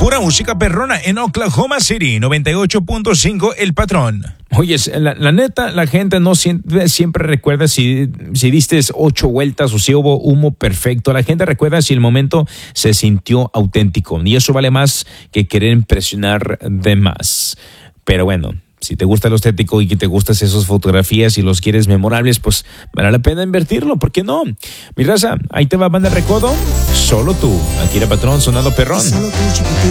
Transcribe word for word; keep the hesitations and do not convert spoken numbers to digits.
Pura música perrona en Oklahoma City, noventa y ocho punto cinco El Patrón. Oye, la, la neta, la gente no siempre, siempre recuerda si, si diste ocho vueltas o si hubo humo perfecto. La gente recuerda si el momento se sintió auténtico. Y eso vale más que querer impresionar de más. Pero bueno, si te gusta lo estético y que te gustas esas fotografías y los quieres memorables, pues vale la pena invertirlo. ¿Por qué no? Mi raza, ahí te va Banda Recodo. Solo tú. Aquí era Patrón sonando perrón. Solo tú, chiquitito.